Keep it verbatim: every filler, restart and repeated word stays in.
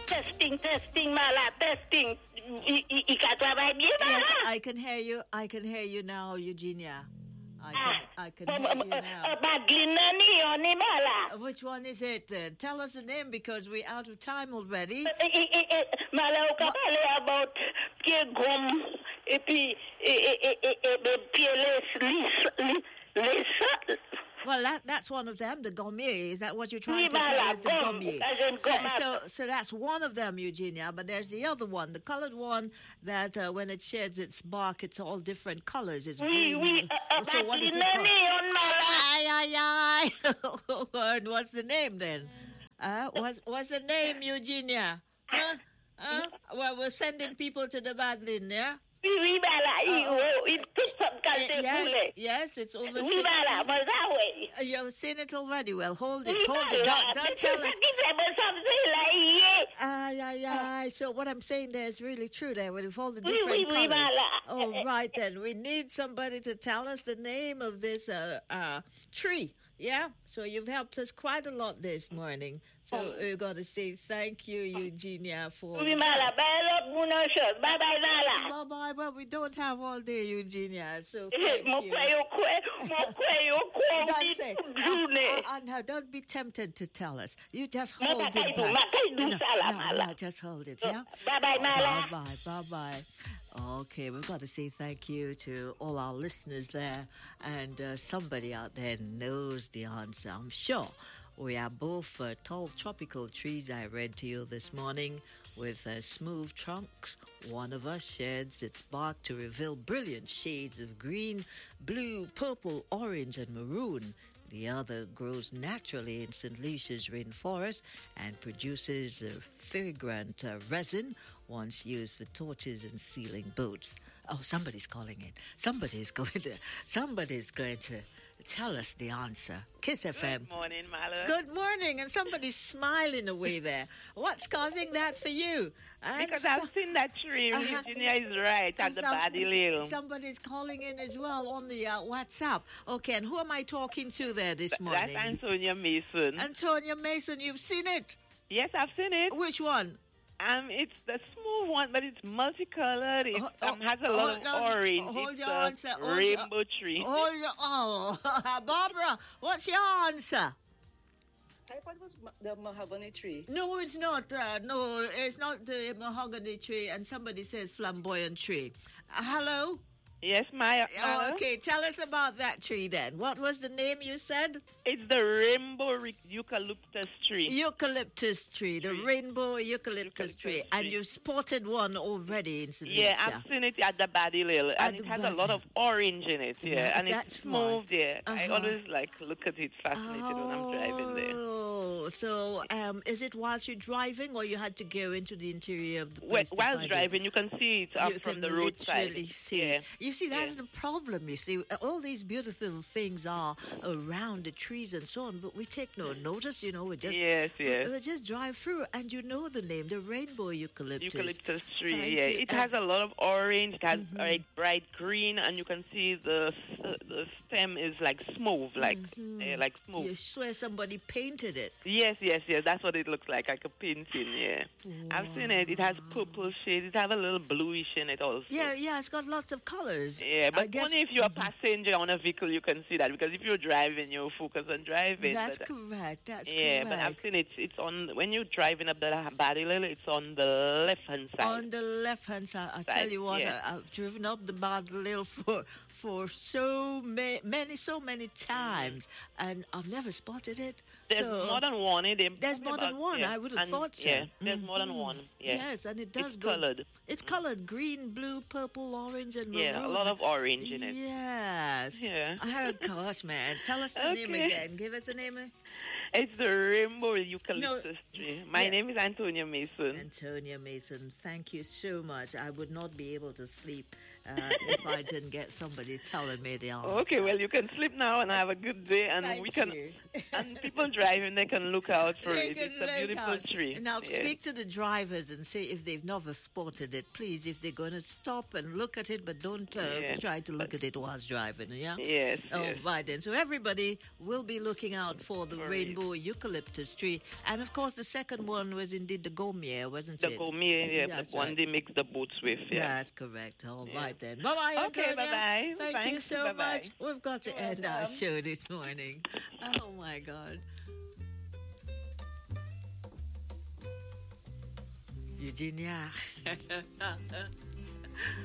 Testing, testing, Mala, testing. I- I- Ika travaille bien, Yes, Mala. I can hear you. I can hear you now, Eugenia. I Ah, can, I can um, hear um, you uh, now. uh, Badlinani, oni, Mala. Which one is it then? Tell us the name because we're out of time already. I- I- I- I- Mala, ou ka pale about pied gom, et puis, et- et- et- et- et pied les, lis, lis, les, Well, that, that's one of them, the gommier. Is that what you're trying Oui, to tell voilà, us, the gomme, gommier? as in So, gomme. so, so that's one of them, Eugenia, but there's the other one, the colored one that uh, when it sheds its bark, it's all different colors. It's Oui, green. oui, uh, uh, So what is it called? Badlinani, on, Mala. Ay, ay, ay. And what's the name then? Uh, what's, what's the name, Eugenia? Huh? Huh? Well, we're sending people to the Badlin, yeah? Oui, oui, Mala, il, oh, il tout ça, qualité Yes, poulet. yes, it's over Oui, sixty. Mala, moi, ça, oui. Uh, You've seen it already. Well, hold it, Oui, hold it. Mala, Don't, don't c'est tell ça us. qui fait me sentir là, hier. Ay, ay, ay. So what I'm saying there is really true there with all the Oui, different oui, oui, colors. Mala. All right, then. We need somebody to tell us the name of this uh, uh, tree. Yeah? So you've helped us quite a lot this morning. So we've got to say thank you, Eugenia, for... Oui, Mala, bye, l'autre, mon chose. Bye, bye, Mala. Bye-bye. Well, we don't have all day, Eugenia, so Eh, thank Mon you. frère, yo, quoi, mon frère, yo, quoi, Don't dit say. toute Uh, journée. uh, uh, no, don't be tempted to tell us. You just Ma hold ta it caille back. dou, ma caille dou No, ça, là, no, Mala. no, just hold it, yeah? Bye, bye, Mala. Bye-bye, bye-bye. Okay, we've got to say thank you to all our listeners there. And uh, somebody out there knows the answer, I'm sure. We are both uh, tall tropical trees I read to you this morning with uh, smooth trunks. One of us sheds its bark to reveal brilliant shades of green, blue, purple, orange, and maroon. The other grows naturally in Saint Lucia's rainforest and produces a fragrant uh, resin once used for torches and sealing boats. Oh, somebody's calling in. Somebody's going to. Somebody's going to tell us the answer. Kiss F M. Good morning, Mala. Good morning, and somebody's smiling away there. What's causing that for you? And Because so- I've seen that tree. Uh-huh. Virginia is right at the some- body lil. Somebody's calling in as well on the uh, WhatsApp. Okay, and who am I talking to there this That's morning? Antonia Mason. Antonia Mason, you've seen it. Yes, I've seen it. Which one? Um, it's the smooth one, but it's multicolored. It Oh, um, oh, has a lot hold of on, orange. hold it's your a answer, hold your- rainbow tree. Oh, your, oh. Barbara, what's your answer? I thought it was ma- the mahogany tree. No, it's not. Uh, no, it's not the mahogany tree, and somebody says flamboyant tree. Uh, hello? Yes, Maya. Oh, Mala. okay, tell us about that tree then. What was the name you said? It's the rainbow re- eucalyptus tree. Eucalyptus tree, the Tree. rainbow eucalyptus, Eucalyptus tree. And tree. you spotted one already in Saint Yeah, Lucia. I've seen it at the body lil, At and the it has body. a lot of orange in it. Yeah, Yeah, and that's it's smooth. Yeah, I Uh-huh. always like look at it, fascinated when I'm driving there. Oh, so um, is it whilst you're driving, or you had to go into the interior of the Wh- place to While find it? driving, you can see it um, You from can the roadside. literally see. Yeah. You see, that's Yeah. the problem. You see, all these beautiful things are around the trees and so on, but we take no notice. You know, we just Yes, yes. we just drive through, and you know the name, the rainbow eucalyptus. Eucalyptus tree, Thank yeah. you. It And- has a lot of orange. It has Mhm. like bright green, and you can see the s- the stem is like smooth, like Mhm. eh, like smooth. You swear somebody painted it. Yes, yes, yes. That's what it looks like, like a painting. Yeah, I've seen it. It has purple shades. It has a little bluish in it also. Yeah, yeah, it's got lots of colors. Yeah, I but guess- only if you're a passenger on a vehicle you can see that, because if you're driving, you focus on driving. That's but, correct. That's yeah, correct. but I've seen it. It's on when you're driving up the Badilil. It's on the left hand side. On the left hand side, I tell Side, you what, yeah. I, I've driven up the Badalil for for so ma- many, so many times, and I've never spotted it. There's So- more than one. Eh? They There's talk more than about- one. yeah. I would have And, thought so. Yeah, there's more than Mhm. one. Yeah. Yes, and it does It's go. colored. It's colored green, blue, purple, orange, and maroon. Yeah, a lot of orange in it. Yes. Yeah. Oh gosh, man! Tell us the name Okay. again. Give us the name. Again. It's the rainbow eucalyptus tree. My yeah. name is Antonia Mason. Antonia Mason, thank you so much. I would not be able to sleep uh, if I didn't get somebody telling me the answer. Okay, well, you can sleep now and have a good day, and Thank we can. you. And people driving, they can look out for They it. can It's a look beautiful out. tree. Now, Yes. speak to the drivers and say if they've never spotted it, please, if they're going to stop and look at it, but don't uh, Yes. try to look at it whilst driving, yeah? Yes, Oh, yes. right then. So everybody will be looking out for the For it. rainbow eucalyptus tree. And, of course, the second one was indeed the Gomier, wasn't The it? Gomier, yeah, That's the one right. they mix the boats with, yeah. That's correct. All Yeah. right then. Bye-bye, Okay, Antonia. bye-bye. Thank you Thanks, so bye-bye. much. We've got to You're end our welcome. show this morning. Oh, my God. Eugenia.